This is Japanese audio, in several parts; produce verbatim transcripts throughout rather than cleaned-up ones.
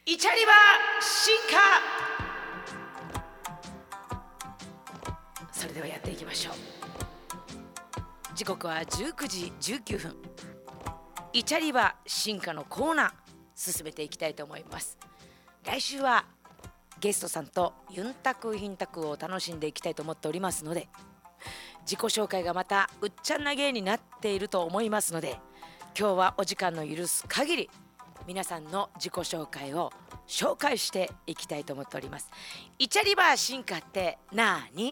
イチャリバ進化。それではやっていきましょう。時刻はじゅうくじじゅうきゅうふん。イチャリバ進化のコーナー進めていきたいと思います。来週はゲストさんとユンタクヒンタクを楽しんでいきたいと思っておりますので、自己紹介がまたうっちゃんな芸になっていると思いますので、今日はお時間の許す限り皆さんの自己紹介を紹介していきたいと思っております。イチャリバー進化ってなーに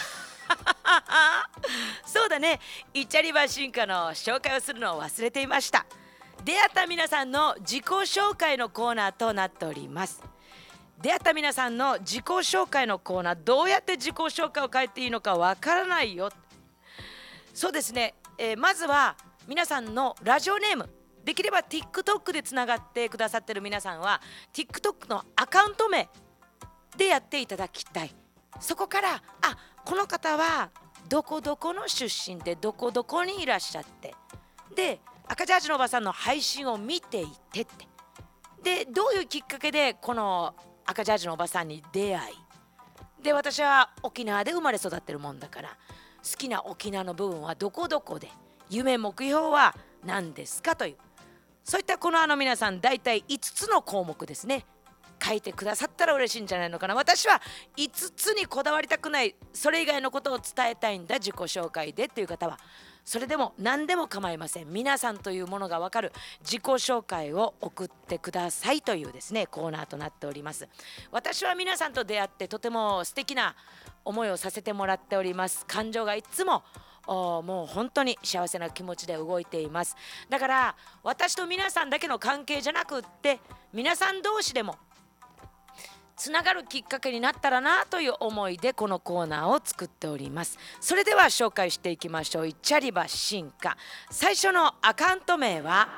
そうだね、イチャリバー進化の紹介をするのを忘れていました。出会った皆さんの自己紹介のコーナーとなっております。出会った皆さんの自己紹介のコーナー、どうやって自己紹介を変えていいのかわからないよ。そうですね、えー、まずは皆さんのラジオネーム、できれば TikTok でつながってくださってる皆さんは TikTok のアカウント名でやっていただきたい。そこからあ、この方はどこどこの出身でどこどこにいらっしゃって、で赤ジャージのおばさんの配信を見ていてって、でどういうきっかけでこの赤ジャージのおばさんに出会いで、私は沖縄で生まれ育ってるもんだから、好きな沖縄の部分はどこどこで、夢目標は何ですかという、そういったこのあの皆さんだいたいいつつの項目ですね、書いてくださったら嬉しいんじゃないのかな。私はいつつにこだわりたくない、それ以外のことを伝えたいんだ自己紹介でっていう方はそれでも何でも構いません。皆さんというものが分かる自己紹介を送ってくださいというですねコーナーとなっております。私は皆さんと出会ってとても素敵な思いをさせてもらっております。感情がいつももう本当に幸せな気持ちで動いています。だから私と皆さんだけの関係じゃなくって、皆さん同士でもつながるきっかけになったらなという思いでこのコーナーを作っております。それでは紹介していきましょう。イチャリバ進化、最初のアカウント名は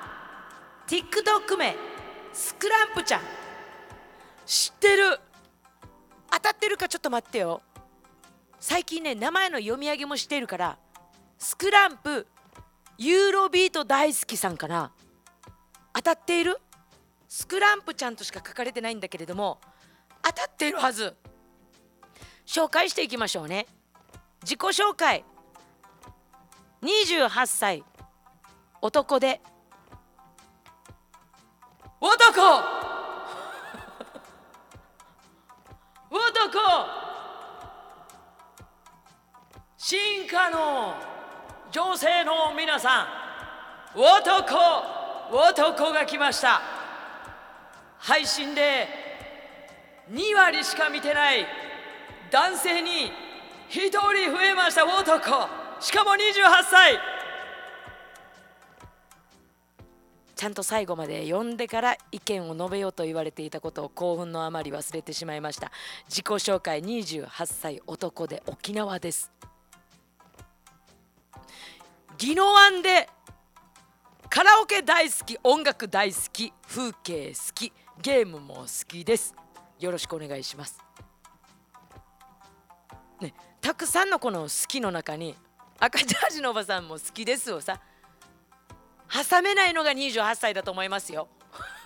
TikTok 名スクランプちゃん。知ってる？当たってるかちょっと待ってよ。最近ね名前の読み上げもしているから、スクランプユーロビート大好きさんかな。当たっている？スクランプちゃんとしか書かれてないんだけれども当たっているはず。紹介していきましょうね。自己紹介、にじゅうはっさい男で男男進化の女性の皆さん、男男が来ました。配信でにわりしか見てない男性にひとり増えました。男、しかもにじゅうはっさい。ちゃんと最後まで読んでから意見を述べようと言われていたことを興奮のあまり忘れてしまいました。自己紹介、にじゅうはっさい男で沖縄です。宜野湾でカラオケ大好き、音楽大好き、風景好き、ゲームも好きです。よろしくお願いします、ね、たくさんのこの好きの中に赤ジャージのおばさんも好きですをさ挟めないのがにじゅうはっさいだと思いますよ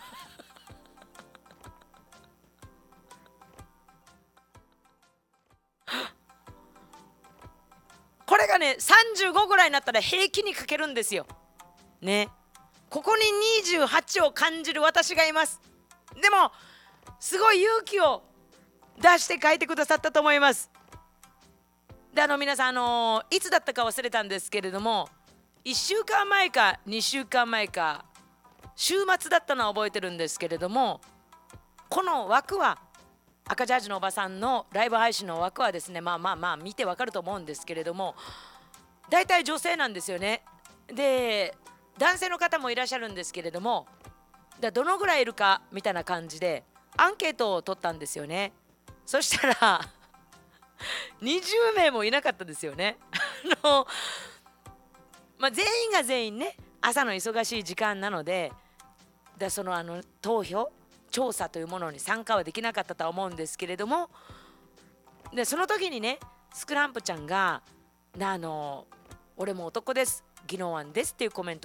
これがねさんじゅうごぐらいになったら平気に書けるんですよね。ここににじゅうはちを感じる私がいます。でもすごい勇気を出して書いてくださったと思います。であの皆さん、あのー、いつだったか忘れたんですけれども、いっしゅうかんまえかにしゅうかんまえか週末だったのは覚えてるんですけれども、この枠は赤ジャージのおばさんのライブ配信の枠はですね、まあまあまあ見てわかると思うんですけれども、大体女性なんですよね。で男性の方もいらっしゃるんですけれども、だどのぐらいいるかみたいな感じでアンケートを取ったんですよね。そしたらにじゅうめいもいなかったですよねあの、まあ、全員が全員ね朝の忙しい時間なので、でそのあの投票調査というものに参加はできなかったとは思うんですけれども、でその時にねスクランプちゃんがあの俺も男です、宜野湾ですっていうコメント